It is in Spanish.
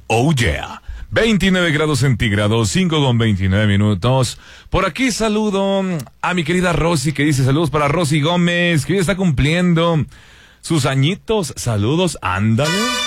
Oh yeah. 29 grados centígrados, 5:29. Por aquí saludo a mi querida Rosy, que dice saludos para Rosy Gómez, que hoy está cumpliendo sus añitos. Saludos, ándale.